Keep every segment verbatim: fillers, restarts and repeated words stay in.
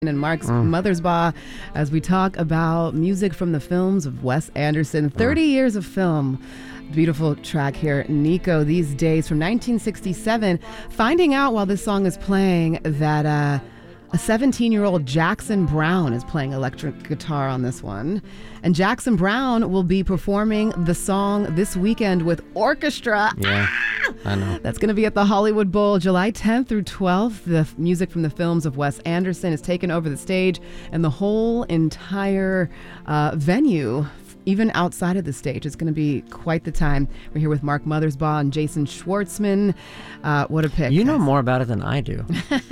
And Mark's mm. Mothersbaugh as we talk about music from the films of Wes Anderson. thirty mm. years of film. Beautiful track here, Nico, these days from nineteen sixty-seven. Finding out while this song is playing that uh, a seventeen-year-old Jackson Browne is playing electric guitar on this one. And Jackson Browne will be performing the song this weekend with orchestra. Yeah, I know. That's going to be at the Hollywood Bowl July tenth through twelfth. The f- music from the films of Wes Anderson is taken over the stage, and the whole entire uh, venue, even outside of the stage, it's going to be quite the time. We're here with Mark Mothersbaugh and Jason Schwartzman. Uh, what a pick. You know more about it than I do.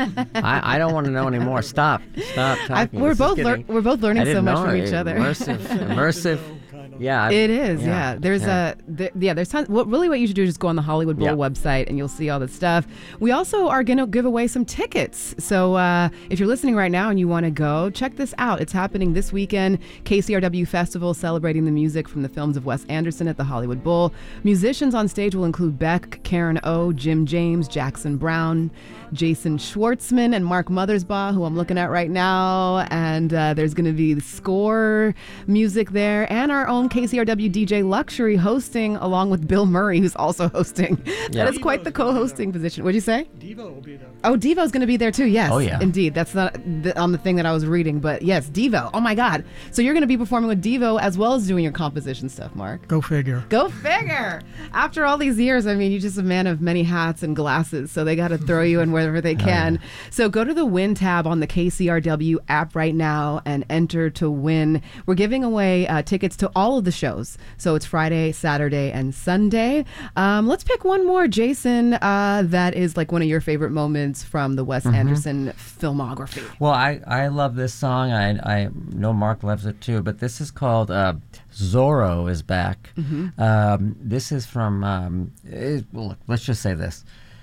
I, I don't want to know anymore. Stop. Stop talking. I, we're, both lear- we're both learning so much from each other. Immersive. immersive. Yeah, I, it is. Yeah, yeah. there's yeah. a th- yeah. There's tons. What really what you should do is just go on the Hollywood Bowl yeah. website and you'll see all the stuff. We also are going to give away some tickets. So uh, if you're listening right now and you want to go, check this out. It's happening this weekend. K C R W Festival celebrating the music from the films of Wes Anderson at the Hollywood Bowl. Musicians on stage will include Beck, Karen O, Jim James, Jackson Browne, Jason Schwartzman, and Mark Mothersbaugh, who I'm looking at right now. And uh, there's going to be the score music there, and our own K C R W D J Luxury hosting, along with Bill Murray, who's also hosting. Yeah. That is quite the co-hosting position. What'd you say? Devo will be there. Oh, Devo's going to be there too. Yes. Oh, yeah. Indeed. That's not the, on the thing that I was reading, but yes, Devo. Oh my God. So you're going to be performing with Devo as well as doing your composition stuff, Mark. Go figure. Go figure. After all these years, I mean, you're just a man of many hats and glasses, so they got to throw you in wherever they can. Oh, yeah. So go to the Win tab on the K C R W app right now and enter to win. We're giving away uh, tickets to all of the shows. So it's Friday, Saturday, and Sunday. Um, let's pick one more, Jason, uh, that is like one of your favorite moments from the Wes mm-hmm. Anderson filmography. Well, I, I love this song. I, I know Mark loves it too, but this is called uh, Zorro is Back. Mm-hmm. Um, this is from, um, it, well, look, let's just say this.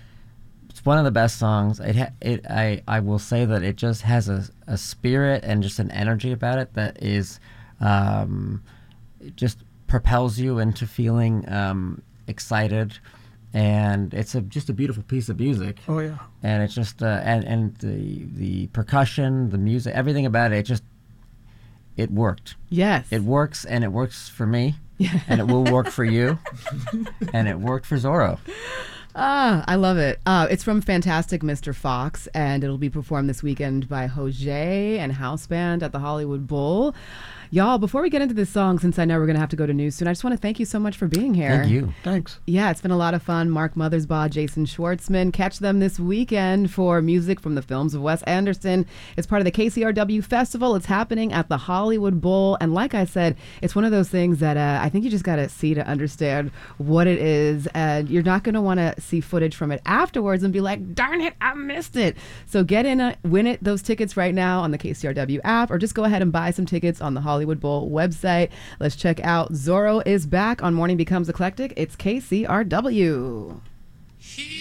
It's one of the best songs. It, ha- it I, I will say that it just has a, a spirit and just an energy about it that is um, it just propels you into feeling um, excited, and it's a just a beautiful piece of music. Oh yeah, and it's just uh, and and the the percussion, the music, everything about it, it just it worked. Yes, it works, and it works for me, and it will work for you, and it worked for Zorro. Ah, I love it. Uh, it's from Fantastic Mister Fox, and it'll be performed this weekend by Jose and House Band at the Hollywood Bowl. Y'all, before we get into this song, since I know we're going to have to go to news soon, I just want to thank you so much for being here. Thank you. Thanks. Yeah, it's been a lot of fun. Mark Mothersbaugh, Jason Schwartzman. Catch them this weekend for music from the films of Wes Anderson. It's part of the K C R W Festival. It's happening at the Hollywood Bowl. And like I said, it's one of those things that uh, I think you just got to see to understand what it is. And you're not going to want to see footage from it afterwards and be like, darn it, I missed it. So get in, a, win it, those tickets right now on the K C R W app, or just go ahead and buy some tickets on the Hollywood Hollywood Bowl website. Let's check out Zorro is Back on Morning Becomes Eclectic. It's K C R W.